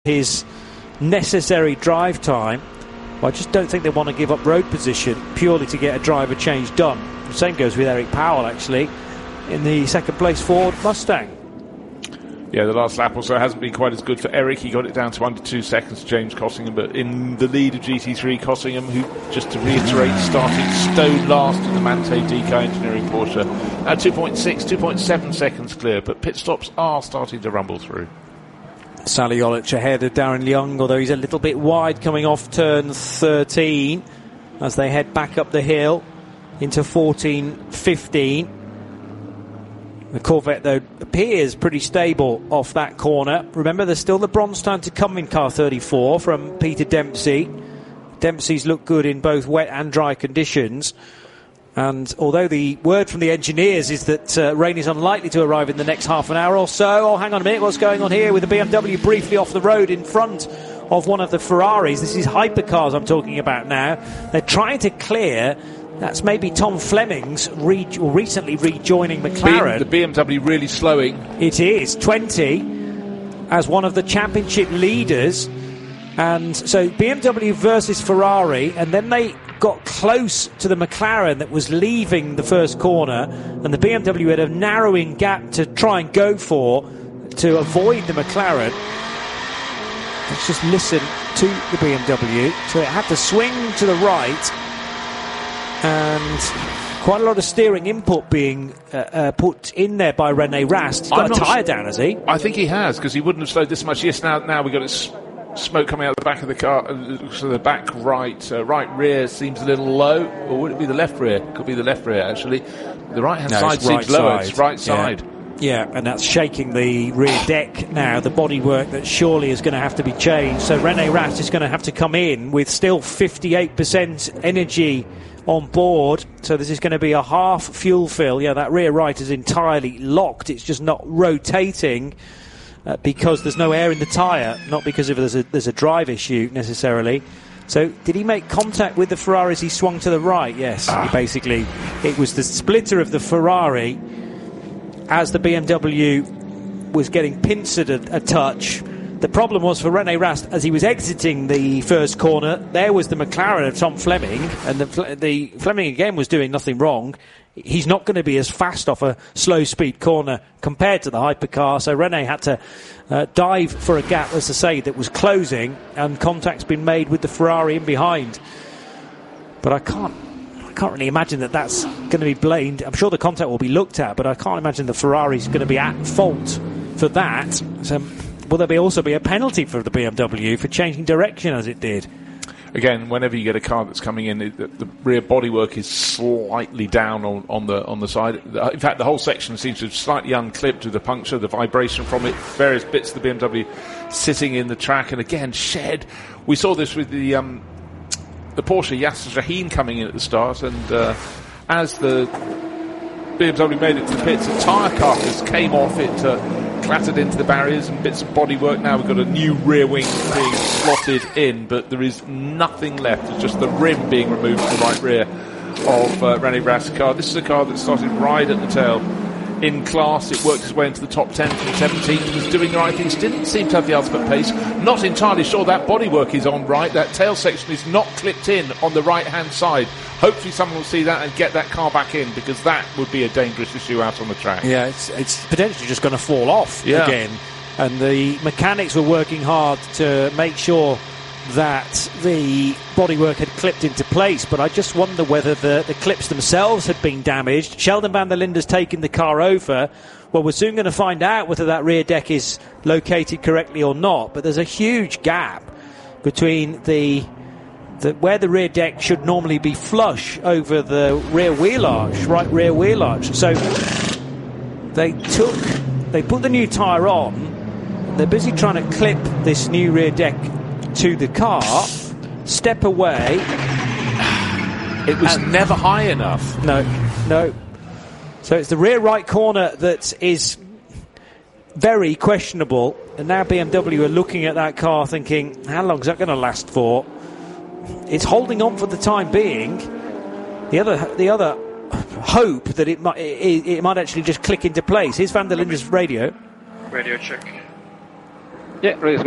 his necessary drive time. Well, I just don't think they want to give up road position purely to get a driver change done. The same goes with Eric Powell, actually, in the second place Ford Mustang. Yeah, the last lap also hasn't been quite as good for Eric. He got it down to under 2 seconds to James Cossingham, but in the lead of GT3, Cossingham, who, just to reiterate, started stone last in the Manthey DK Engineering Porsche. Now 2.7 seconds clear, but pit stops are starting to rumble through. Sally Olich ahead of Darren Young, although he's a little bit wide coming off turn 13 as they head back up the hill into 14-15. The Corvette, though, appears pretty stable off that corner. Remember, there's still the bronze time to come in car 34 from Peter Dempsey. Dempsey's looked good in both wet and dry conditions. And although the word from the engineers is that rain is unlikely to arrive in the next half an hour or so. Oh, hang on a minute, what's going on here with the BMW briefly off the road in front of one of the Ferraris? This is hypercars I'm talking about now. They're trying to clear. That's maybe Tom Fleming's recently rejoining McLaren. The BMW really slowing. It is 20 as one of the championship leaders. And so BMW versus Ferrari, and then they got close to the McLaren that was leaving the first corner, and the BMW had a narrowing gap to try and go for to avoid the McLaren. Let's just listen to the BMW. So it had to swing to the right, and quite a lot of steering input being put in there by Rene Rast. He's got a tyre down, has he? I think he has, because he wouldn't have slowed this much. Yes, now we've got it. Smoke coming out the back of the car, so the back right rear seems a little low, or would it be the left rear? Could be the left rear, actually. The right-hand side seems lower. It's right side. Yeah, and that's shaking the rear deck now, the bodywork that surely is going to have to be changed. So Rene Rast is going to have to come in with still 58% energy on board. So this is going to be a half fuel fill. Yeah, that rear right is entirely locked. It's just not rotating. Because there's no air in the tyre, not because there's a drive issue necessarily. So did he make contact with the Ferrari as he swung to the right? Yes, it was the splitter of the Ferrari as the BMW was getting pincered a touch. The problem was for Rene Rast, as he was exiting the first corner, there was the McLaren of Tom Fleming, and the Fleming again was doing nothing wrong. He's not going to be as fast off a slow-speed corner compared to the hypercar, so Rene had to dive for a gap, as I say, that was closing, and contact's been made with the Ferrari in behind. But I can't really imagine that that's going to be blamed. I'm sure the contact will be looked at, but I can't imagine the Ferrari's going to be at fault for that. So, will there also be a penalty for the BMW for changing direction as it did? Again, whenever you get a car that's coming in, the rear bodywork is slightly down on the side. In fact, the whole section seems to have slightly unclipped with the puncture, the vibration from it, various bits of the BMW sitting in the track, and again, shed. We saw this with the Porsche Yasser Shahin coming in at the start, and as the BMW made it to the pits, the tyre carcass came off it, clattered into the barriers and bits of bodywork. Now we've got a new rear wing being slotted in, but there is nothing left. It's just the rim being removed from the right rear of Rene Rast's car. This is a car that started right at the tail in class. It worked its way into the top 10 from 17th, was doing the right things, didn't seem to have the ultimate pace. Not entirely sure that bodywork is on right. That tail section is not clipped in on the right hand side. Hopefully someone will see that and get that car back in, because that would be a dangerous issue out on the track. Yeah, it's potentially just going to fall off again. And the mechanics were working hard to make sure that the bodywork had clipped into place, but I just wonder whether the clips themselves had been damaged. Sheldon van der Linde's taken the car over. Well, we're soon going to find out whether that rear deck is located correctly or not, but there's a huge gap between where the rear deck should normally be flush over the rear wheel arch, right rear wheel arch. So they put the new tyre on. They're busy trying to clip this new rear deck to the car, step away. It was never high enough. No. So it's the rear right corner that is very questionable, and now BMW are looking at that car thinking, how long is that going to last for? It's holding on for the time being. The other hope that it might actually just click into place. Here's van der Linde's radio. Radio check. Yeah, radio's good.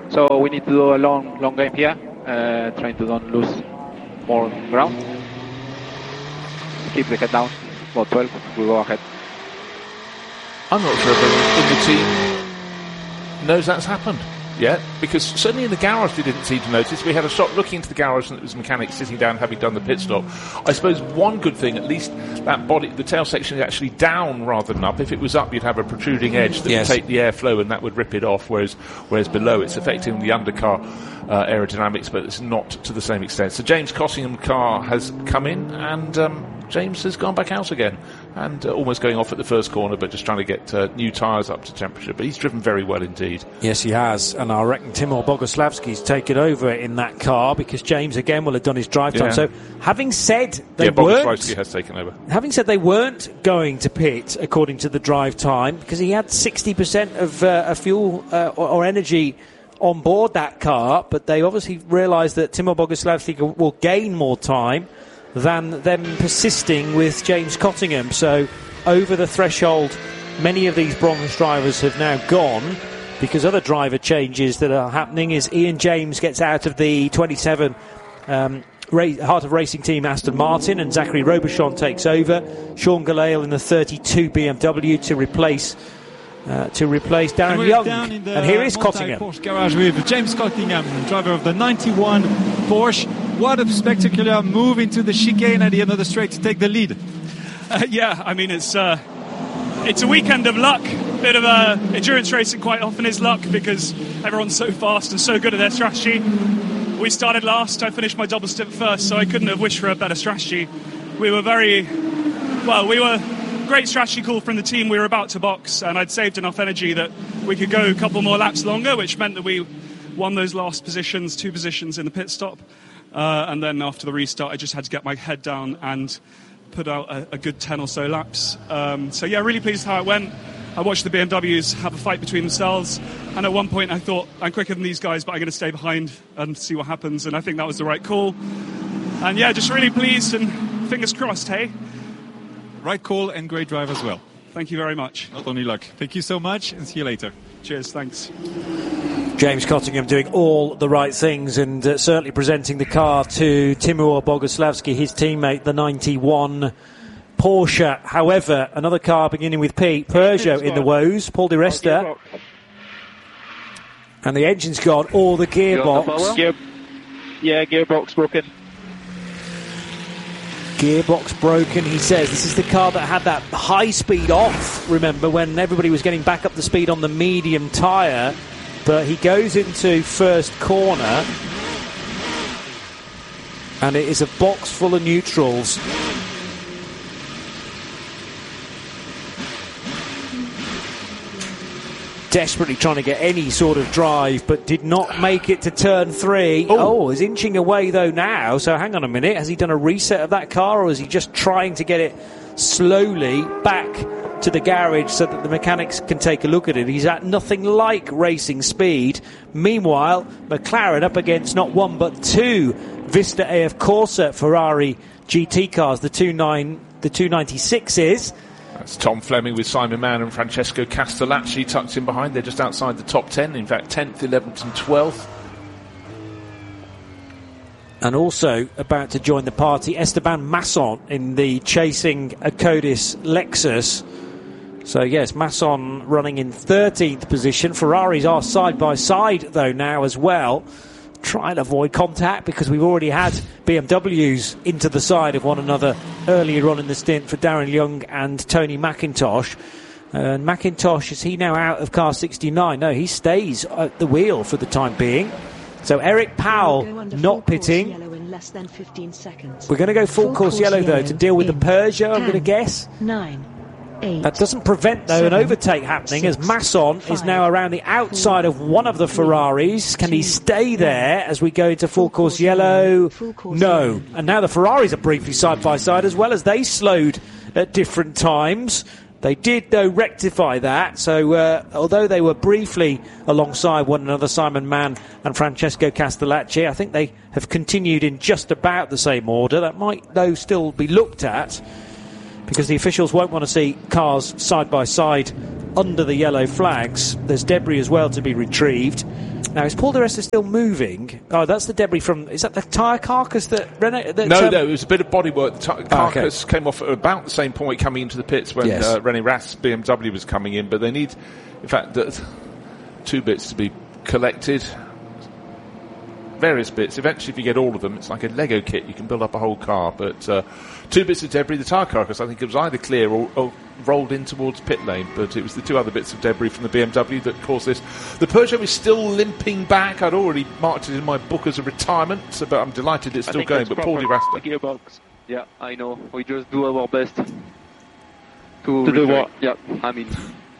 So we need to do a long game here, trying to don't lose more ground. Keep the head down, about 12, we go ahead. I'm not sure if anyone in the team knows that's happened yet, because certainly in the garage they didn't seem to notice. We had a shot looking into the garage and it was mechanics sitting down having done the pit stop. I suppose one good thing, at least that body, the tail section is actually down rather than up. If it was up, you'd have a protruding edge that would take the airflow and that would rip it off, whereas below it's affecting the undercar aerodynamics, but it's not to the same extent. So James Cottingham's car has come in and James has gone back out again and almost going off at the first corner, but just trying to get new tyres up to temperature. But he's driven very well indeed. Yes, he has. And I reckon Timur Boguslavski's taken over in that car because James again will have done his drive time. So having said Boguslavski has taken over. Having said they weren't going to pit according to the drive time because he had 60% of fuel or energy on board that car, but they obviously realised that Timur Boguslavski will gain more time than them persisting with James Cottingham. So over the threshold, many of these bronze drivers have now gone because other driver changes that are happening is Ian James gets out of the 27 Heart of Racing team Aston Martin and Zachary Robichon takes over. Sean Gelael in the 32 BMW to replace Darren Young. And here is Cottingham. Porsche garage with James Cottingham, driver of the 91 Porsche. What a spectacular move into the chicane at the end of the straight to take the lead. Yeah, I mean, it's a weekend of luck. Bit of endurance racing quite often is luck because everyone's so fast and so good at their strategy. We started last, I finished my double stint first, so I couldn't have wished for a better strategy. We were great strategy call from the team. We were about to box and I'd saved enough energy that we could go a couple more laps longer, which meant that we won those last positions, 2 positions in the pit stop. And then after the restart, I just had to get my head down and put out a good 10 or so laps. So yeah, really pleased how it went. I watched the BMWs have a fight between themselves, and at one point I thought, I'm quicker than these guys, but I'm going to stay behind and see what happens, and I think that was the right call. And yeah, just really pleased and fingers crossed, hey? Right call and great drive as well. Thank you very much. Not only luck. Thank you so much and see you later. Cheers, thanks. James Cottingham doing all the right things and certainly presenting the car to Timur Boguslavski, his teammate, the 91 Porsche. However, another car beginning with P, Peugeot in the woes, Paul di Resta. And the engine's gone, or the gearbox. Gearbox broken. Gearbox broken, he says. This is the car that had that high speed off, remember, when everybody was getting back up the speed on the medium tyre. But he goes into first corner and it is a box full of neutrals. Desperately trying to get any sort of drive, but did not make it to turn 3. Is inching away though now. So hang on a minute, has he done a reset of that car, or is he just trying to get it slowly back to the garage so that the mechanics can take a look at it? He's at nothing like racing speed. Meanwhile, McLaren up against not one but 2 Vista AF Corsa Ferrari GT cars, the 296s. That's Tom Fleming with Simon Mann and Francesco Castellacci tucked in behind. They're just outside the top 10, in fact 10th, 11th and 12th. And also about to join the party, Esteban Masson in the chasing Acodis Lexus. So yes, Masson running in 13th position. Ferraris are side by side though now as well. Try and avoid contact because we've already had BMWs into the side of one another earlier on in the stint for Darren Young and Tony McIntosh. And McIntosh, is he now out of car 69? No, he stays at the wheel for the time being. So Eric Powell not pitting. In less than 15 seconds. We're going to go full course yellow though to deal with the Peugeot, I'm going to guess. 9, 8, that doesn't prevent though an overtake happening, as Masson is now around the outside of one of the Ferraris. Can he stay there as we go into full course yellow? No. And now the Ferraris are briefly side by side as well, as they slowed at different times. They did, though, rectify that. So, although they were briefly alongside one another, Simon Mann and Francesco Castellacci, I think they have continued in just about the same order. That might, though, still be looked at, because the officials won't want to see cars side by side under the yellow flags. There's debris as well to be retrieved. Now, is Paul di Resta still moving? Oh, that's the debris from... Is that the tyre carcass that... No, it was a bit of bodywork. The carcass came off at about the same point coming into the pits when René Rast's BMW was coming in, but they need, in fact, 2 bits to be collected. Various bits. Eventually, if you get all of them, it's like a Lego kit. You can build up a whole car, but 2 bits of debris. The tyre carcass, I think it was either clear or rolled in towards pit lane, but it was the 2 other bits of debris from the BMW that caused this. The Peugeot is still limping back. I'd already marked it in my book as a retirement, but I'm delighted it's still going. But Paul di Resta, gearbox. Yeah, I know. We just do our best to do what? Yeah, I mean.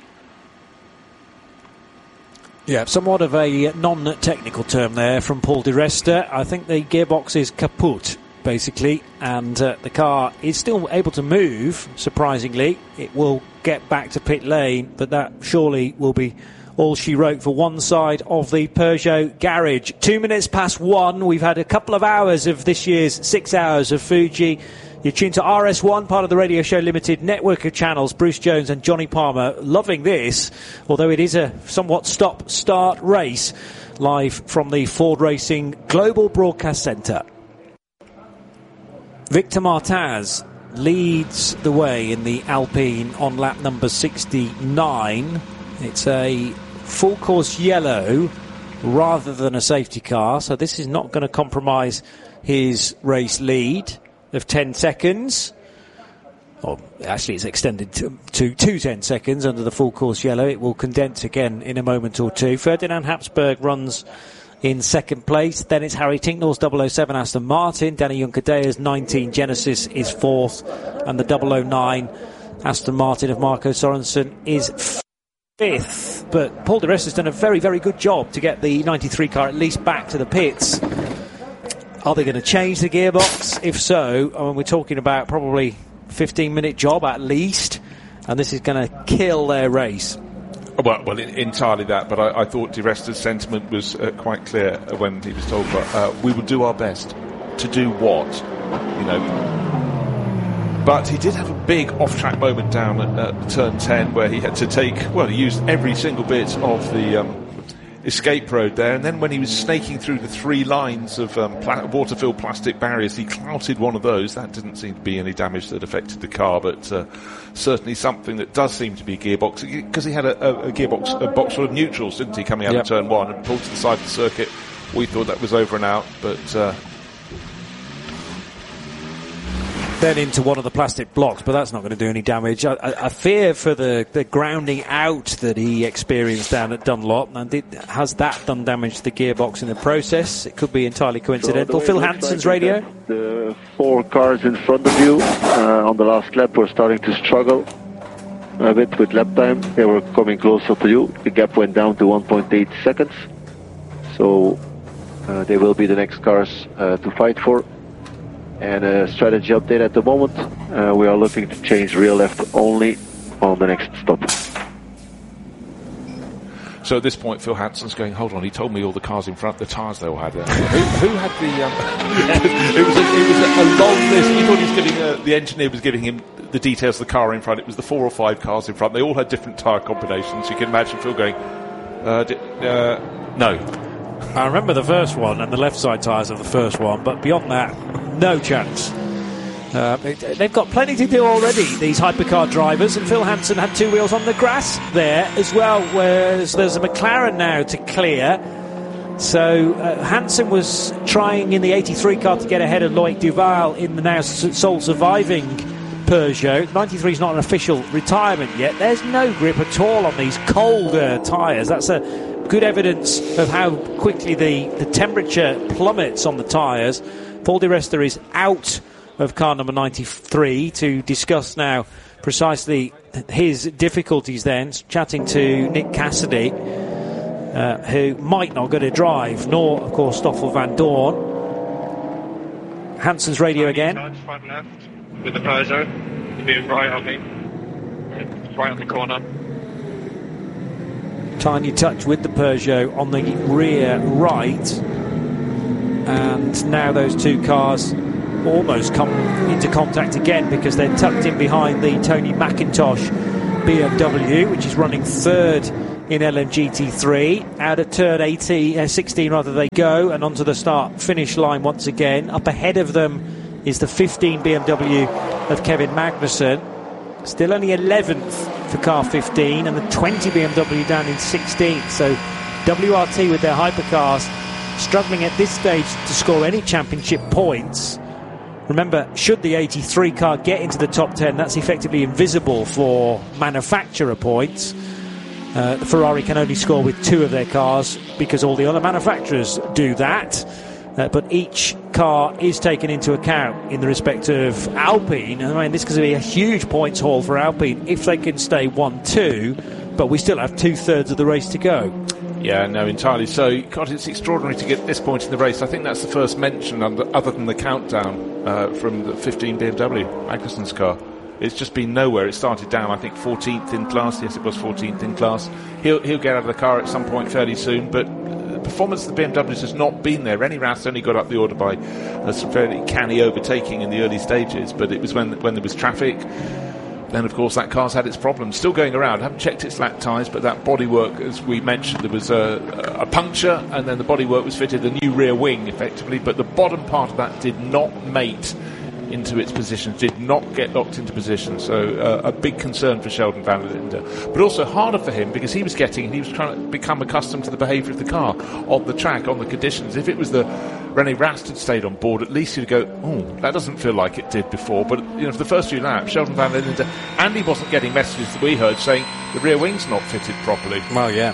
Yeah, somewhat of a non-technical term there from Paul di Resta. I think the gearbox is kaput, basically, and the car is still able to move, surprisingly. It will get back to pit lane, but that surely will be all she wrote for one side of the Peugeot garage. 2 minutes past 1. We've had a couple of hours of this year's 6 hours of Fuji. You're tuned to RS1, part of the Radio Show Limited network of channels. Bruce Jones and Johnny Palmer loving this, although it is a somewhat stop-start race, live from the Ford Racing Global Broadcast Centre. Victor Martaz leads the way in the Alpine on lap number 69. It's a full course yellow rather than a safety car, so this is not going to compromise his race lead of 10 seconds. Or actually it's extended to 10 seconds under the full course yellow. It will condense again in a moment or two. Ferdinand Habsburg runs in second place. Then it's Harry Tinknell's 007 Aston Martin. Danny Juncadea's 19 Genesis is fourth. And the 009 Aston Martin of Marco Sorensen is fifth. But Paul di Resta's done a very, very good job to get the 93 car at least back to the pits. Are they going to change the gearbox? If so, I mean, we're talking about probably 15-minute job at least, and this is going to kill their race. Well, entirely that, but I thought di Resta's sentiment was quite clear when he was told, we will do our best. To do what? You know. But he did have a big off-track moment down at turn 10 where he had to he used every single bit of the escape road there, and then when he was snaking through the 3 lines of water-filled plastic barriers, he clouted one of those. That didn't seem to be any damage that affected the car, but certainly something that does seem to be gearbox, because he had a box full of neutrals, didn't he, coming out of turn 1 and pulled to the side of the circuit. We thought that was over and out, but then into one of the plastic blocks, but that's not going to do any damage. I fear for the grounding out that he experienced down at Dunlop, and has that done damage to the gearbox in the process? It could be entirely coincidental. Phil Hansen's radio. The 4 cars in front of you on the last lap were starting to struggle a bit with lap time. They were coming closer to you. The gap went down to 1.8 seconds. So they will be the next cars to fight for. And a strategy update at the moment. We are looking to change rear left only on the next stop. So at this point, Phil Hansen's going, hold on, he told me all the cars in front, the tyres they all had there. who had the... it was a long list. He thought he was giving... the engineer was giving him the details of the car in front. It was the 4 or 5 cars in front. They all had different tyre combinations. You can imagine Phil going, no. I remember the first one and the left side tyres of the first one, but beyond that, no chance. They've got plenty to do already, these hypercar drivers, and Phil Hansen had 2 wheels on the grass there as well, whereas there's a McLaren now to clear. So Hansen was trying in the 83 car to get ahead of Loic Duval in the now sole surviving Peugeot. 93 is not an official retirement yet. There's no grip at all on these colder tyres. That's a good evidence of how quickly the temperature plummets on the tyres. Paul di Resta is out of car number 93 to discuss now precisely his difficulties then, chatting to Nick Cassidy, who might not get a drive, nor, of course, Stoffel van Dorn. Hansen's radio again. Front left with the Peugeot. You'll be right on me. Right on the corner. Tiny touch with the Peugeot on the rear right, and now those 2 cars almost come into contact again because they're tucked in behind the Tony McIntosh BMW, which is running third in LMGT3. Out of turn 16 rather they go, and onto the start-finish line once again. Up ahead of them is the 15 BMW of Kevin Magnussen. Still only 11th for car 15, and the 20 BMW down in 16th. So WRT with their hypercars struggling at this stage to score any championship points. Remember, should the 83 car get into the top 10, that's effectively invisible for manufacturer points. The Ferrari can only score with 2 of their cars because all the other manufacturers do that. But each car is taken into account in the respect of Alpine. I mean, this is going to be a huge points haul for Alpine if they can stay 1-2, but we still have 2/3 of the race to go. Yeah, no, entirely so. God, it's extraordinary to get this point in the race. I think that's the first mention other than the countdown from the 15 BMW, Magnussen's car. It's just been nowhere. It started down, I think, 14th in class. Yes, it was 14th in class. He'll get out of the car at some point fairly soon, but performance of the BMWs has not been there. Rennie Rast only got up the order by some fairly canny overtaking in the early stages, but it was when there was traffic. Then, of course, that car's had its problems. Still going around. I haven't checked its lap tyres, but that bodywork, as we mentioned, there was a puncture, and then the bodywork was fitted a new rear wing, effectively, but the bottom part of that did not mate into its position, did not get locked into position. So a big concern for Sheldon van der Linde. But also harder for him because he was trying to become accustomed to the behaviour of the car on the track, on the conditions. If it was the Rennie Rast had stayed on board, at least he'd go, oh, that doesn't feel like it did before. But for the first few laps, Sheldon van der Linde, and he wasn't getting messages that we heard saying the rear wing's not fitted properly. Well, yeah.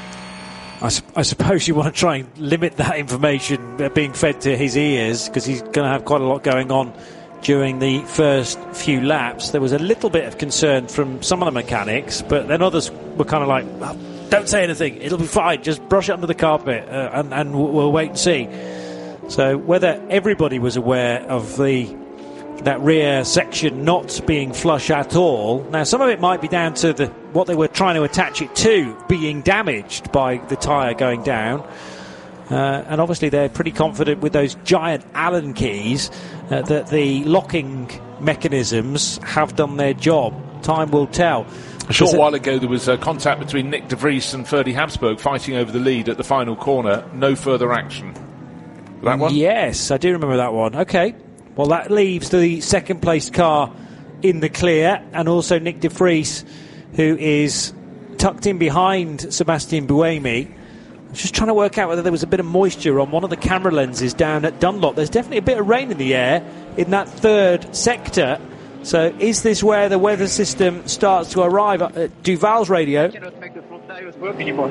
I suppose you want to try and limit that information being fed to his ears because he's going to have quite a lot going on during the first few laps. There was a little bit of concern from some of the mechanics, but then others were kind of like, oh, don't say anything, it'll be fine, just brush it under the carpet and we'll wait and see. So whether everybody was aware of that rear section not being flush at all, now some of it might be down to what they were trying to attach it to being damaged by the tyre going down. And obviously they're pretty confident with those giant Allen keys that the locking mechanisms have done their job. Time will tell. A short while ago there was contact between Nick de Vries and Ferdy Habsburg fighting over the lead at the final corner. No further action. That one? Yes, I do remember that one. Okay, well that leaves the second placed car in the clear, and also Nick de Vries, who is tucked in behind Sebastian Buemi. Just trying to work out whether there was a bit of moisture on one of the camera lenses down at Dunlop. There's definitely a bit of rain in the air in that third sector. So is this where the weather system starts to arrive? At Duval's radio. Cannot make the front tires work anymore.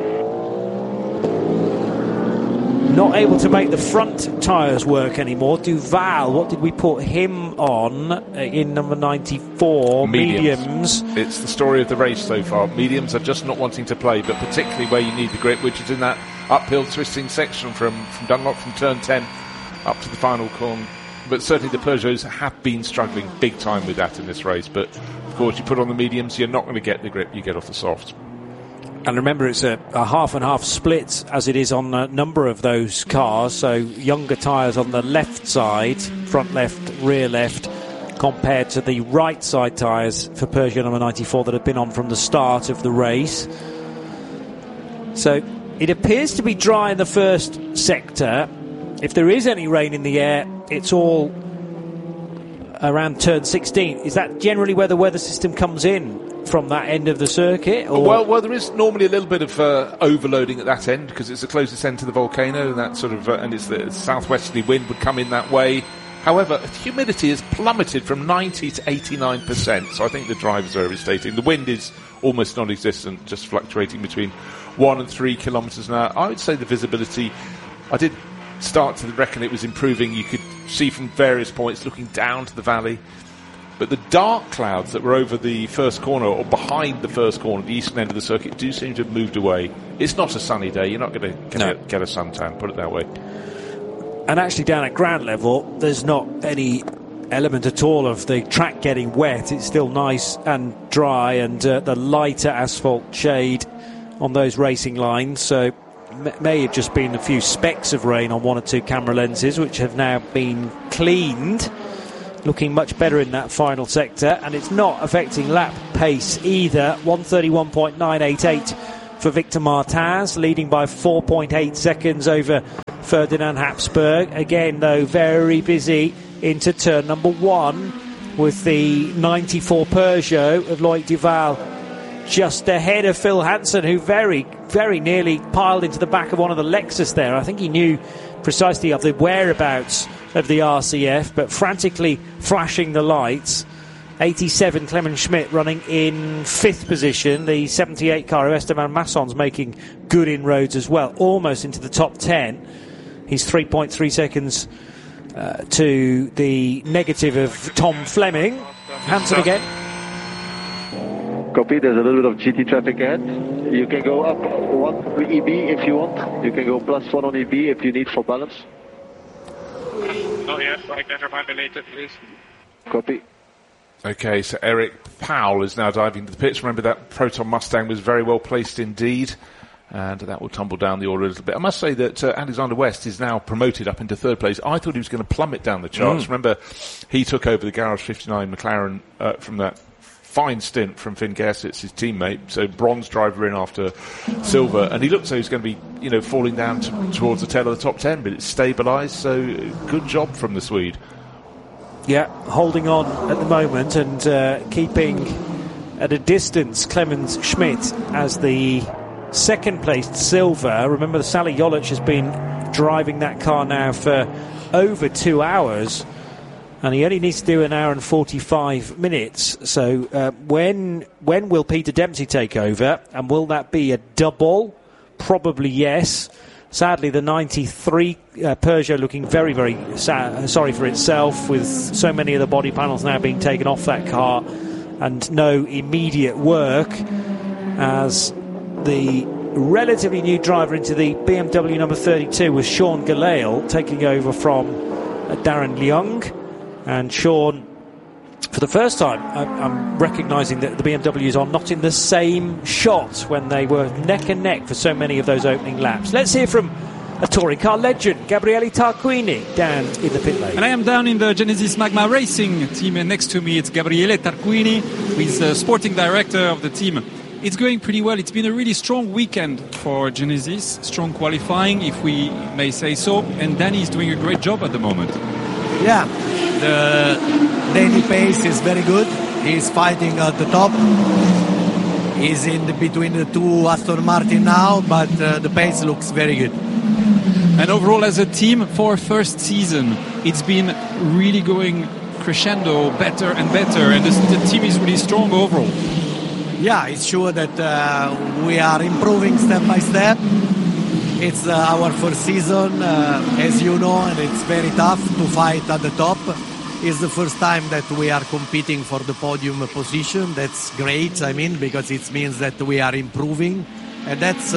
Not able to make the front tyres work anymore. Duval, what did we put him on in number 94? Mediums. It's the story of the race so far. Mediums are just not wanting to play, but particularly where you need the grip, which is in that uphill twisting section from Dunlop from turn 10 up to the final corner. But certainly the Peugeots have been struggling big time with that in this race. But of course, you put on the mediums, you're not going to get the grip you get off the softs. And remember, it's a half and half split as it is on a number of those cars. So younger tyres on the left side, front left, rear left, compared to the right side tyres for Peugeot number 94 that have been on from the start of the race. So it appears to be dry in the first sector. If there is any rain in the air, it's all around turn 16. Is that generally where the weather system comes in? From that end of the circuit? Or? Well, there is normally a little bit of overloading at that end because it's the closest end to the volcano, and that sort of and it's the southwesterly wind would come in that way. However, humidity has plummeted from 90 to 89%, so I think the drivers are overstating. The wind is almost non-existent, just fluctuating between 1 and 3 kilometres an hour. I would say the visibility, I did start to reckon it was improving. You could see from various points looking down to the valley. But the dark clouds that were over the first corner or behind the first corner, the eastern end of the circuit, do seem to have moved away. It's not a sunny day. You're not going to get a suntan, put it that way. And actually down at ground level, there's not any element at all of the track getting wet. It's still nice and dry, and the lighter asphalt shade on those racing lines. So may have just been a few specks of rain on one or two camera lenses, which have now been cleaned. Looking much better in that final sector, and it's not affecting lap pace either. 1:31.988 for Victor Martins, leading by 4.8 seconds over Ferdinand Habsburg. Again, though, very busy into turn number 1 with the 94 Peugeot of Loic Duval just ahead of Phil Hansen, who very, very nearly piled into the back of one of the Lexus there. I think he knew precisely of the whereabouts of the RCF, but frantically flashing the lights. 87 Clement Schmidt running in 5th position. The 78 car of Esteban Masson's making good inroads as well, almost into the top 10. He's 3.3 seconds to the negative of Tom Fleming. Hansen again. Copy, there's a little bit of GT traffic ahead. You can go up 1 EB if you want. You can go +1 on EB if you need for balance. Oh yes, I can remind me later, please. Copy. Okay, so Eric Powell is now diving to the pits. Remember that Proton Mustang was very well placed indeed, and that will tumble down the order a little bit. I must say that Alexander West is now promoted up into 3rd place. I thought he was going to plummet down the charts. Remember, he took over the Garage 59 McLaren from that fine stint from Finn Gersitz, his teammate, so bronze driver in after silver, and he looked so he's going to be, falling down towards the tail of the top 10, but it's stabilised, so good job from the Swede. Yeah, holding on at the moment and keeping at a distance Clemens Schmidt as the 2nd placed silver. Remember, Sally Jolich has been driving that car now for over 2 hours, and he only needs to do 1 hour and 45 minutes. So when will Peter Dempsey take over, and will that be a double? Probably yes. Sadly, the 93 Peugeot looking very, very sorry for itself, with so many of the body panels now being taken off that car and no immediate work, as the relatively new driver into the BMW number 32 was Sean Gelael, taking over from Darren Leung. And Sean, for the first time, I'm recognising that the BMWs are not in the same shot when they were neck and neck for so many of those opening laps. Let's hear from a touring car legend, Gabriele Tarquini, down in the pit lane. And I am down in the Genesis Magma Racing team, and next to me it's Gabriele Tarquini, who is the sporting director of the team. It's going pretty well. It's been a really strong weekend for Genesis, strong qualifying, if we may say so, and Danny is doing a great job at the moment. Yeah, the daily pace is very good. He's fighting at the top. He's in between the two Aston Martin now, but the pace looks very good. And overall, as a team, for our first season, it's been really going crescendo, better and better, and the team is really strong overall. Yeah, it's sure that we are improving step by step. It's our first season, as you know, and it's very tough to fight at the top. It's the first time that we are competing for the podium position. That's great, because it means that we are improving. And that's,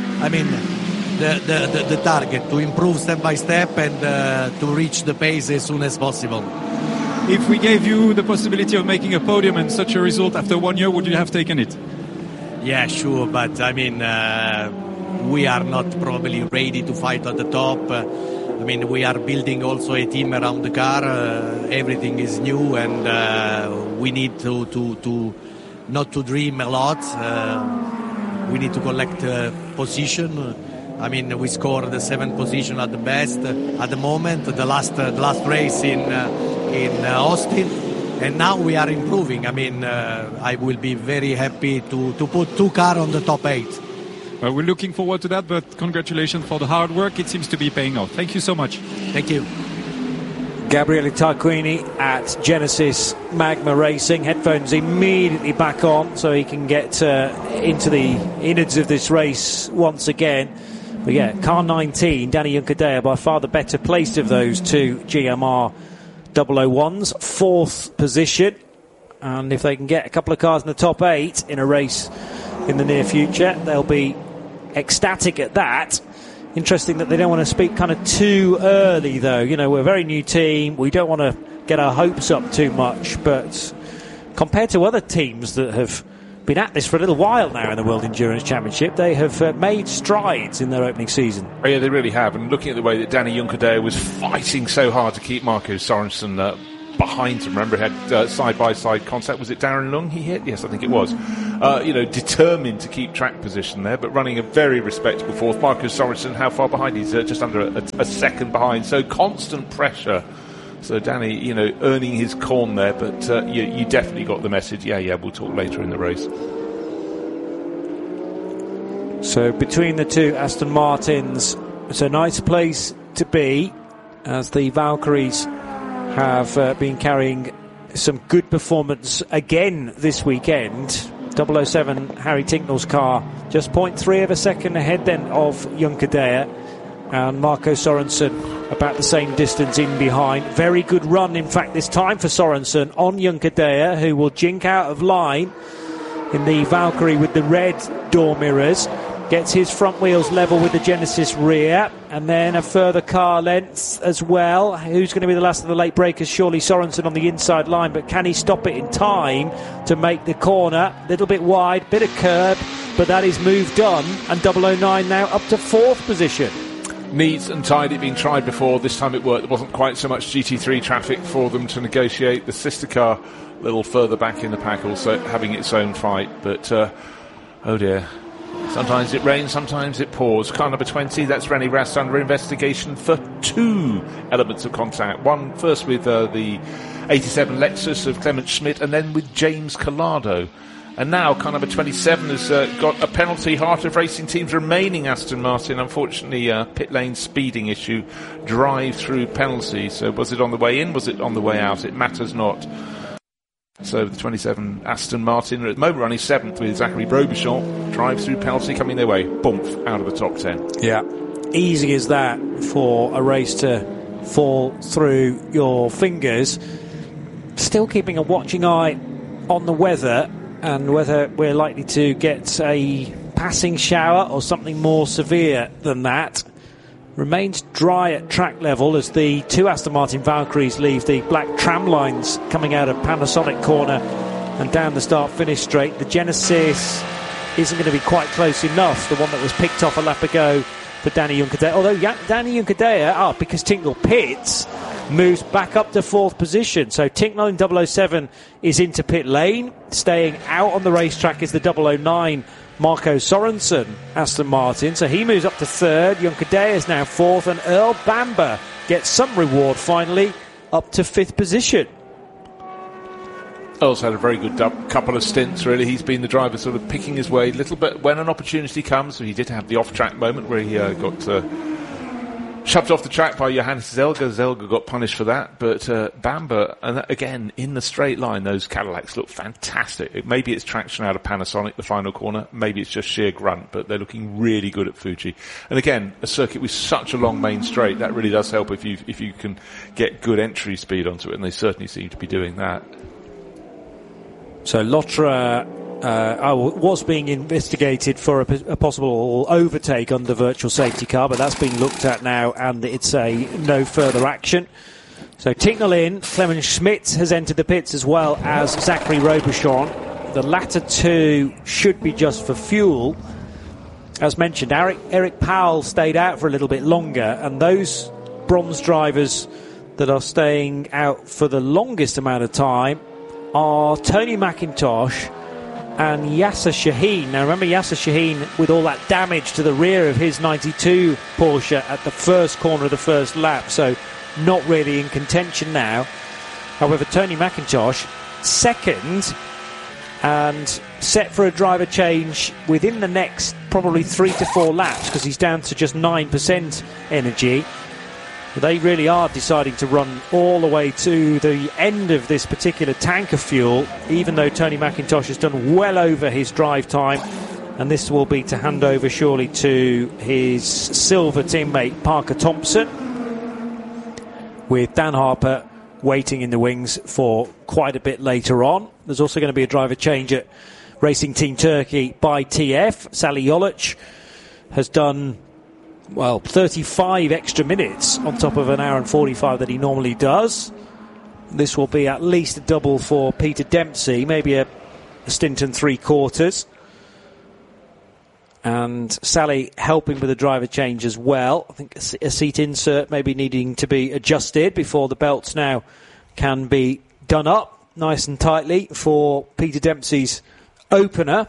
the target, to improve step by step and to reach the pace as soon as possible. If we gave you the possibility of making a podium and such a result after 1 year, would you have taken it? Yeah, sure, but we are not probably ready to fight at the top. We are building also a team around the car. Everything is new, and we need to not to dream a lot. We need to collect position. We scored the 7th position at the best at the moment. The last race in Austin, and now we are improving. I will be very happy to put 2 cars on the top 8. Well, we're looking forward to that, but congratulations for the hard work. It seems to be paying off. Thank you so much. Thank you. Gabriele Tarquini at Genesis Magma Racing. Headphones immediately back on so he can get into the innards of this race once again. But yeah, car 19, Danny Juncadella, by far the better placed of those two GMR 001s. 4th position. And if they can get a couple of cars in the top 8 in a race in the near future, they'll be ecstatic at that. Interesting that they don't want to speak kind of too early, though. We're a very new team. We don't want to get our hopes up too much. But compared to other teams that have been at this for a little while now in the World Endurance Championship. They have made strides in their opening season. Oh, yeah, they really have. And looking at the way that Danny Juncadella was fighting so hard to keep Marco Sorensen behind him. Remember, he had side-by-side contact. Was it Darren Lung he hit? Yes, I think it was. Determined to keep track position there, but running a very respectable fourth. Marco Sorensen, how far behind? He's just under a second behind. So constant pressure. So Danny, earning his corn there, but you definitely got the message. Yeah, we'll talk later in the race. So between the two Aston Martins, it's a nice place to be, as the Valkyries have been carrying some good performance again this weekend. 007 Harry Tincknell's car just 0.3 of a second ahead then of Juncadella, and Marco Sorensen about the same distance in behind. Very good run, in fact, this time for Sorensen on Juncadella, who will jink out of line in the Valkyrie with the red door mirrors. Gets his front wheels level with the Genesis rear, and then a further car length as well. Who's going to be the last of the late breakers? Surely Sorensen on the inside line, but can he stop it in time to make the corner? A little bit wide, bit of curb, but that is move done, and 009 now up to fourth position. Neat and tidy, been tried before. This time it worked. There wasn't quite so much GT3 traffic for them to negotiate. The sister car a little further back in the pack, also having its own fight, but oh dear. Sometimes it rains, sometimes it pours. Car number 20, that's René Rast under investigation for two elements of contact. One first with the 87 Lexus of Clement Schmidt, and then with James Collado. And now car number 27 has got a penalty. Heart of Racing Team's remaining Aston Martin. Unfortunately, pit lane speeding issue, drive-through penalty. So was it on the way in? Was it on the way out? It matters not. So the 27 Aston Martin at the moment running 7th with Zachary Robichon. Drive-through penalty coming their way. Boomf, out of the top 10. Yeah. Easy as that for a race to fall through your fingers. Still keeping a watching eye on the weather and whether we're likely to get a passing shower or something more severe than that. Remains dry at track level as the two Aston Martin Valkyries leave the black tram lines coming out of Panasonic corner and down the start-finish straight. The Genesis isn't going to be quite close enough, the one that was picked off a lap ago for Danny Juncadella. Although Danny Juncadella, because Tincknell pits, moves back up to fourth position. So Tincknell in 007 is into pit lane. Staying out on the racetrack is the 009 Marco Sorensen Aston Martin, so he moves up to third. Juncadella is now fourth, and Earl Bamber gets some reward finally, up to fifth position. Earl's had a very good couple of stints, really. He's been the driver sort of picking his way a little bit when an opportunity comes. So he did have the off-track moment where he got shoved off the track by Johannes Zelga. Zelga got punished for that, but Bamber, and that, again, in the straight line, those Cadillacs look fantastic. Maybe it's traction out of Panasonic, the final corner. Maybe it's just sheer grunt, but they're looking really good at Fuji. And again, a circuit with such a long main straight, that really does help if you can get good entry speed onto it, and they certainly seem to be doing that. So Lotra was being investigated for a possible overtake under virtual safety car, but that's been looked at now, and it's a no further action. So Tincknell in, Clement Schmidt has entered the pits as well as Zachary Robichon. The latter two should be just for fuel. As mentioned, Eric Powell stayed out for a little bit longer, and those bronze drivers that are staying out for the longest amount of time are Tony McIntosh and Yasser Shaheen. Now remember, Yasser Shaheen, with all that damage to the rear of his 92 Porsche at the first corner of the first lap, so not really in contention now. However, Tony McIntosh second and set for a driver change within the next probably 3 to 4 laps, because he's down to just 9% energy. They really are deciding to run all the way to the end of this particular tank of fuel, even though Tony McIntosh has done well over his drive time, and this will be to hand over surely to his silver teammate Parker Thompson, with Dan Harper waiting in the wings for quite a bit later on. There's also going to be a driver change at Racing Team Turkey by TF. Sally Jolic has done 35 extra minutes on top of an hour and 45 that he normally does. This will be at least a double for Peter Dempsey, maybe a stint and 3/4. And Sally helping with the driver change as well. I think a seat insert maybe needing to be adjusted before the belts now can be done up nice and tightly for Peter Dempsey's opener.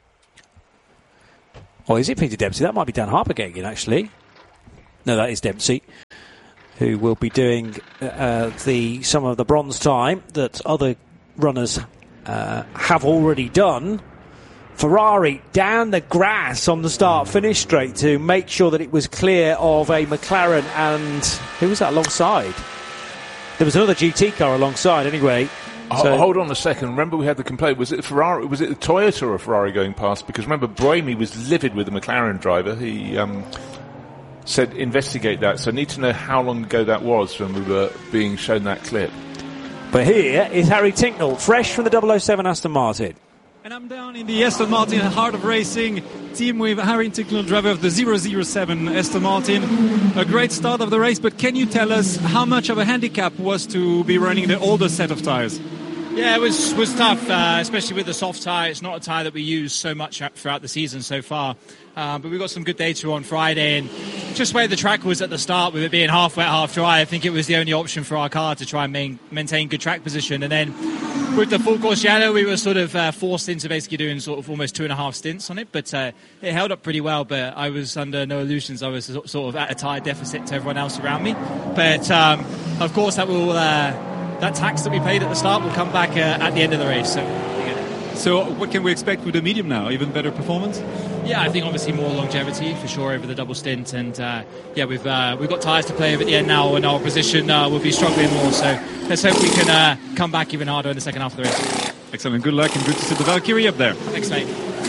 Or is it Peter Dempsey? That might be Dan Harpagegen, actually. No, that is Dempsey, who will be doing some of the bronze time that other runners have already done. Ferrari down the grass on the start-finish straight to make sure that it was clear of a McLaren, and who was that alongside? There was another GT car alongside anyway. So hold on a second. Remember we had the complaint. Was it Ferrari? Was it the Toyota or Ferrari going past? Because remember, Buemi was livid with the McLaren driver. He said investigate that. So I need to know how long ago that was when we were being shown that clip. But here is Harry Tincknell, fresh from the 007 Aston Martin. And I'm down in the Aston Martin Heart of Racing team with Harry Tincknell, driver of the 007 Aston Martin. A great start of the race, but can you tell us how much of a handicap was to be running the older set of tyres? Yeah, it was tough, especially with the soft tyre. It's not a tyre that we use so much throughout the season so far. But we got some good data on Friday, and just where the track was at the start, with it being half wet, half dry, I think it was the only option for our car to try and maintain good track position. And then with the full course yellow, we were sort of forced into basically doing sort of almost 2.5 stints on it. But it held up pretty well, but I was under no illusions. I was sort of at a tyre deficit to everyone else around me. But of course that will... that tax that we paid at the start will come back at the end of the race. So what can we expect with the medium now? Even better performance? Yeah, I think obviously more longevity for sure over the double stint, and we've got tyres to play with at the end now, and our position will be struggling more. So let's hope we can come back even harder in the second half of the race. Excellent, good luck, and good to see the Valkyrie up there. Thanks, mate.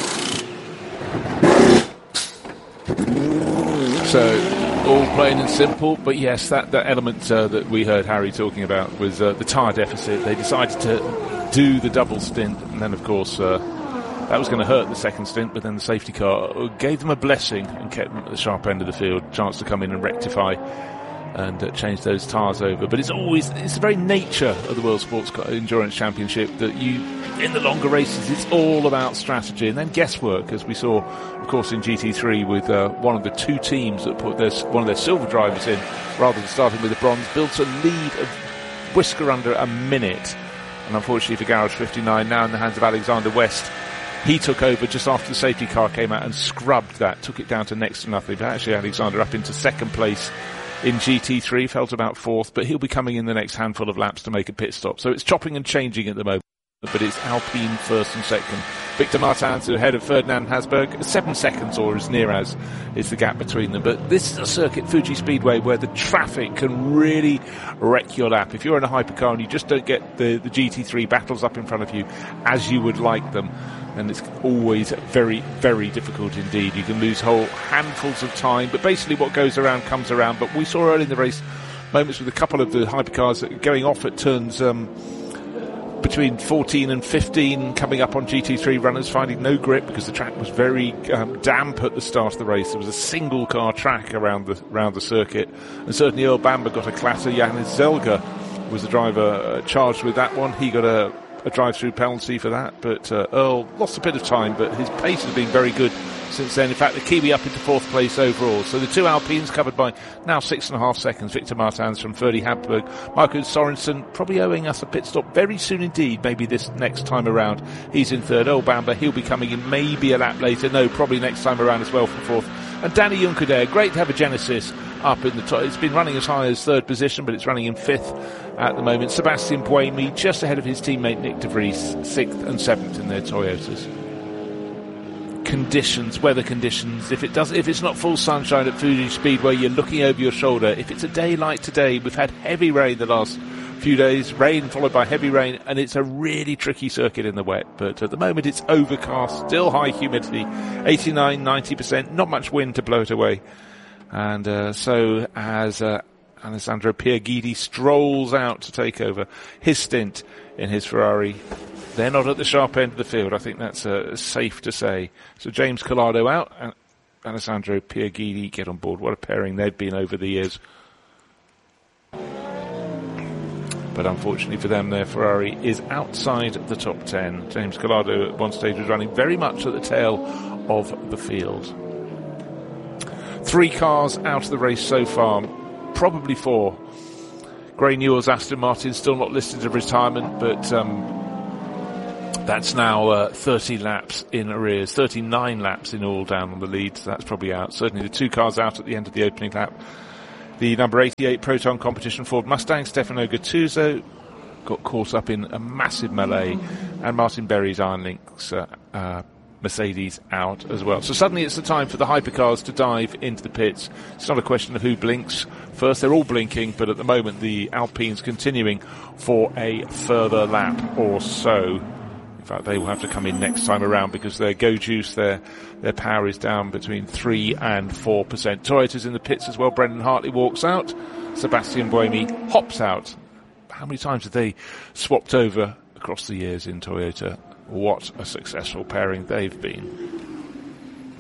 So all plain and simple, but yes, that element that we heard Harry talking about was the tyre deficit. They decided to do the double stint, and then of course that was going to hurt the second stint, but then the safety car gave them a blessing and kept them at the sharp end of the field, chance to come in and rectify and change those tyres over. But it's the very nature of the World Sports Endurance Championship that in the longer races, it's all about strategy and then guesswork, as we saw, of course, in GT3 with one of the two teams that put one of their silver drivers in, rather than starting with the bronze, built a lead of whisker under a minute. And unfortunately for Garage 59, now in the hands of Alexander West, he took over just after the safety car came out and scrubbed that, took it down to next to nothing. But actually Alexander up into second place in GT3, felt about fourth, but he'll be coming in the next handful of laps to make a pit stop. So it's chopping and changing at the moment, but it's Alpine first and second. Victor Martins ahead of Ferdinand Hasberg. 7 seconds, or as near as, is the gap between them. But this is a circuit, Fuji Speedway, where the traffic can really wreck your lap. If you're in a hypercar and you just don't get the GT3 battles up in front of you as you would like them, and it's always very, very difficult indeed. You can lose whole handfuls of time, but basically what goes around comes around. But we saw early in the race moments with a couple of the hypercars going off at turns between 14 and 15, coming up on GT3 runners, finding no grip because the track was very damp at the start of the race. There was a single car track around the circuit, and certainly Earl Bamber got a clatter. Janis Zelga was the driver charged with that one. He got a drive-through penalty for that, but Earl lost a bit of time, but his pace has been very good since then. In fact, the Kiwi up into fourth place overall. So the two Alpines covered by now 6.5 seconds. Victor Martins from Ferdy Hamburg. Marcus Sorensen probably owing us a pit stop very soon indeed, maybe this next time around. He's in third. Earl Bamber, he'll be coming in maybe a lap later. No, probably next time around as well from fourth. And Danny Juncker there, great to have a Genesis up in the top. It's been running as high as third position, but it's running in fifth at the moment. Sebastian Buemi just ahead of his teammate Nick de Vries, 6th and 7th in their Toyotas. Conditions, weather conditions. If it's not full sunshine at Fuji Speedway, you're looking over your shoulder. If it's a day like today, we've had heavy rain the last few days, rain followed by heavy rain, and it's a really tricky circuit in the wet. But at the moment it's overcast, still high humidity, 89-90%, not much wind to blow it away. And so as Alessandro Pierguidi strolls out to take over his stint in his Ferrari, they're not at the sharp end of the field. I think that's safe to say. So James Collado out and Alessandro Pierguidi get on board. What a pairing they've been over the years. But unfortunately for them, their Ferrari is outside the top 10. James Calado at one stage was running very much at the tail of the field. 3 cars out of the race so far, probably 4. Gray Newell's Aston Martin still not listed as retirement, but that's now 30 laps in arrears, 39 laps in all down on the lead, so that's probably out. Certainly the 2 cars out at the end of the opening lap. The number 88 Proton Competition Ford Mustang, Stefano Gattuso, got caught up in a massive melee, and Martin Berry's Iron Lynx Mercedes out as well. So suddenly it's the time for the hypercars to dive into the pits. It's not a question of who blinks first. They're all blinking, but at the moment the Alpines continuing for a further lap or so. In fact, they will have to come in next time around because their go juice, their power is down between 3 and 4%. Toyota's in the pits as well. Brendan Hartley walks out. Sebastian Buemi hops out. How many times have they swapped over across the years in Toyota? What a successful pairing they've been.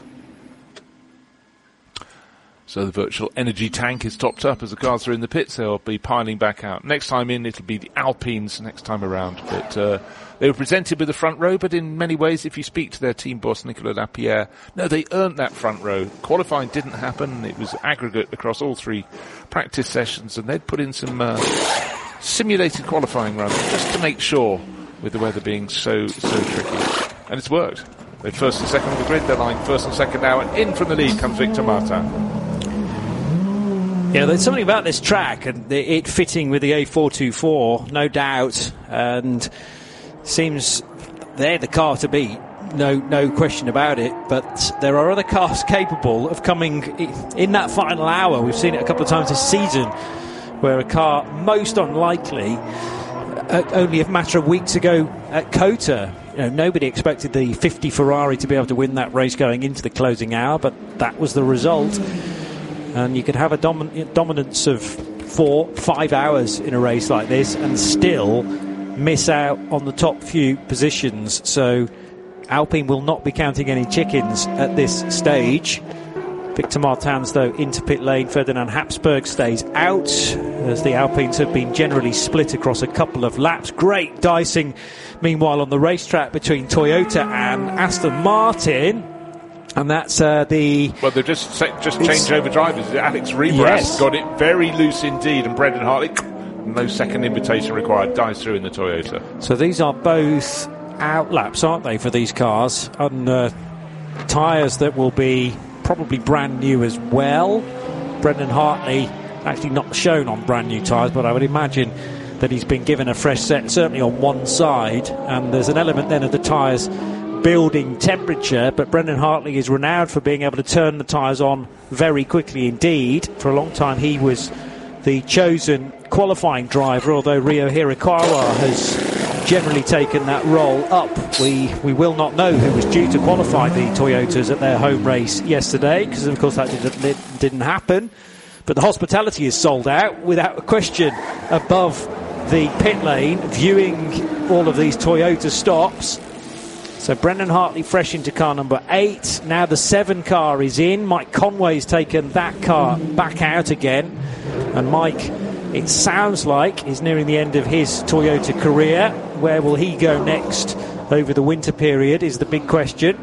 So the virtual energy tank is topped up as the cars are in the pits. They'll be piling back out. Next time in, it'll be the Alpines next time around. But they were presented with the front row, but in many ways, if you speak to their team boss, Nicolas Lapierre, no, they earned that front row. Qualifying didn't happen. It was aggregate across all 3 practice sessions, and they'd put in some simulated qualifying runs just to make sure, with the weather being so tricky. And it's worked. They're first and second on the grid. They're lying first and second now, and in from the lead comes Victor Martin. Yeah, there's something about this track and it fitting with the A424, no doubt, and seems they're the car to beat. No question about it, but there are other cars capable of coming in that final hour. We've seen it a couple of times this season, where a car most unlikely, only a matter of weeks ago at COTA, nobody expected the 50 Ferrari to be able to win that race going into the closing hour, but that was the result. And you could have a dominance of 4-5 hours in a race like this and still miss out on the top few positions. So Alpine will not be counting any chickens at this stage. Victor Martins, though, into pit lane. Ferdinand Habsburg stays out, as the Alpines have been generally split across a couple of laps. Great dicing, meanwhile, on the racetrack between Toyota and Aston Martin. And that's Well, they've just changed over drivers. Alex Rebras got it very loose indeed, and Brendan Hartley, no second invitation required, dives through in the Toyota. So these are both out laps, aren't they, for these cars? On tyres that will be probably brand new as well. Brendan Hartley actually not shown on brand new tyres, but I would imagine that he's been given a fresh set, certainly on one side, and there's an element then of the tyres building temperature, but Brendan Hartley is renowned for being able to turn the tyres on very quickly indeed. For a long time he was the chosen qualifying driver, although Ryo Hirakawa has generally taken that role up. We will not know who was due to qualify the Toyotas at their home race yesterday, because of course that didn't happen, but the hospitality is sold out without a question above the pit lane, viewing all of these Toyota stops. So Brendan Hartley fresh into car number 8. Now the 7 car is in. Mike Conway's taken that car back out again. And Mike, it sounds like, is nearing the end of his Toyota career. Where will he go next over the winter period is the big question.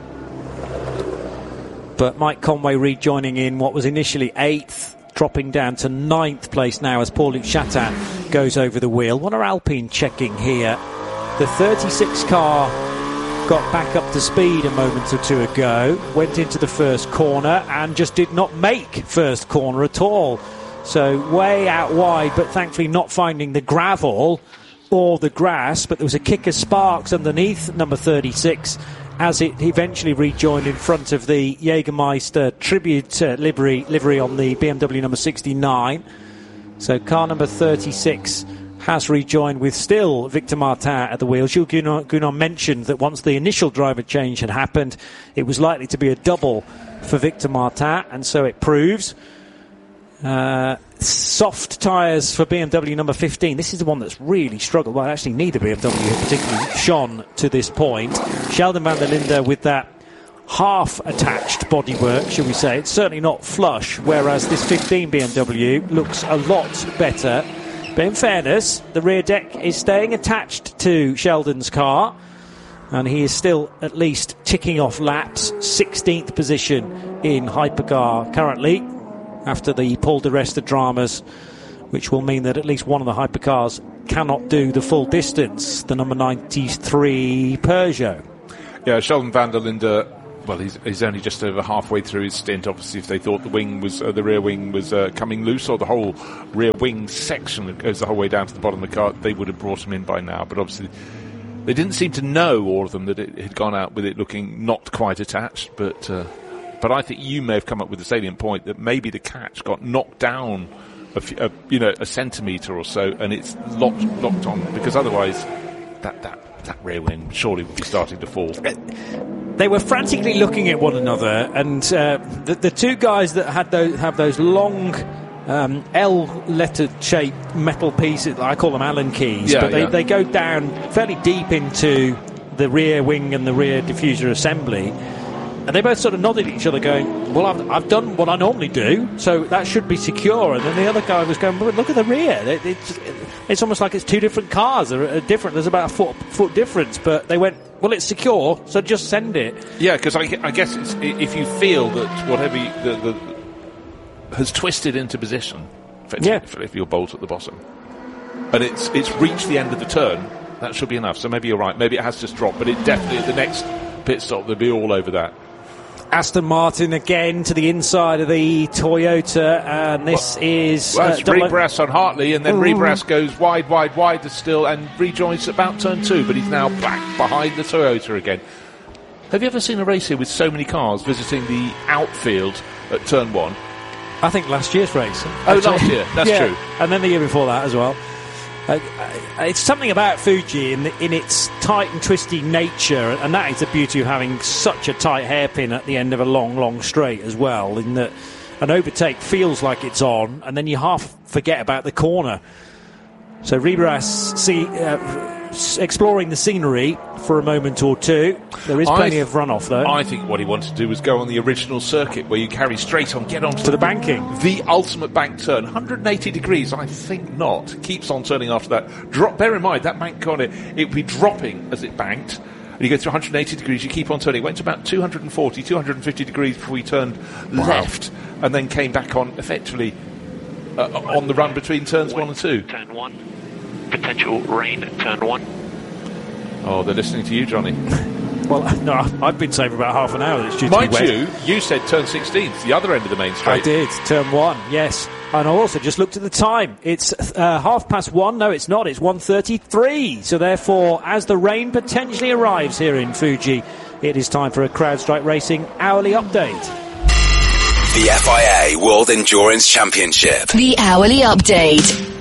But Mike Conway rejoining in what was initially 8th, dropping down to 9th place now as Paul-Luc Chatin goes over the wheel. What are Alpine checking here? The 36 car got back up to speed a moment or two ago, went into the first corner and just did not make first corner at all. So way out wide, but thankfully not finding the gravel or the grass, but there was a kick of sparks underneath number 36 as it eventually rejoined in front of the Jägermeister tribute livery on the BMW number 69. So car number 36 has rejoined with still Victor Martin at the wheel. Jules Gounon mentioned that once the initial driver change had happened, it was likely to be a double for Victor Martin, and so it proves. Soft tyres for BMW number 15. This is the one that's really struggled. Well, actually, neither BMW have particularly shone to this point. Sheldon van der Linde with that half-attached bodywork, shall we say. It's certainly not flush, whereas this 15 BMW looks a lot better. But in fairness, the rear deck is staying attached to Sheldon's car, and he is still at least ticking off laps. 16th position in Hypercar currently, after the Paul di Resta dramas, which will mean that at least one of the Hypercars cannot do the full distance, the number 93 Peugeot. Yeah, Sheldon van der Linde, well, he's only just over halfway through his stint. Obviously, if they thought the rear wing was coming loose, or the whole rear wing section that goes the whole way down to the bottom of the car, they would have brought him in by now. But obviously, they didn't seem to know, all of them, that it had gone out with it looking not quite attached. But I think you may have come up with the salient point that maybe the catch got knocked down a centimetre or so, and it's locked on, because otherwise that rear wing surely would be starting to fall. They were frantically looking at one another, and the two guys that have those long L-lettered shaped metal pieces, I call them Allen keys, but they go down fairly deep into the rear wing and the rear diffuser assembly, and they both sort of nodded at each other going, well, I've done what I normally do, so that should be secure. And then the other guy was going, but look at the rear, it's almost like it's two different cars. They're different. There's about a foot difference, but they went, well, it's secure, so just send it. Yeah, because I guess it's, if you feel that whatever has twisted into position, if you'll bolt at the bottom, and it's reached the end of the turn, that should be enough. So maybe you're right. Maybe it has just dropped, but it definitely, at the next pit stop, they'll be all over that. Aston Martin again to the inside of the Toyota, and this is... Well, it's Rebras on Hartley, and then Rebras goes wide still, and rejoins about turn 2, but he's now back behind the Toyota again. Have you ever seen a race here with so many cars visiting the outfield at turn 1? I think last year's race. Last year, that's true. And then the year before that as well. It's something about Fuji in its tight and twisty nature, and that is the beauty of having such a tight hairpin at the end of a long straight as well, in that an overtake feels like it's on, and then you half forget about the corner. So Rebras exploring the scenery for a moment or two. There is plenty of runoff, though. I think what he wanted to do was go on the original circuit where you carry straight on, get onto the banking. The ultimate bank turn. 180 degrees, I think not. Keeps on turning after that. Bear in mind, that bank corner, it would be dropping as it banked. And you go through 180 degrees, you keep on turning. It went to about 240, 250 degrees before you turned left, and then came back on effectively on the run between turns 1 and 2. Turn 1. Potential rain at turn 1. Oh, they're listening to you, Johnny. Well, no, I've been saying for about half an hour that it's due to be wet. You said turn 16th, the other end of the main straight. I did, turn 1, yes. And I also just looked at the time. It's 1:30. No, it's not. It's 1:33. So therefore, as the rain potentially arrives here in Fuji, it is time for a CrowdStrike Racing hourly update. The FIA World Endurance Championship. The hourly update.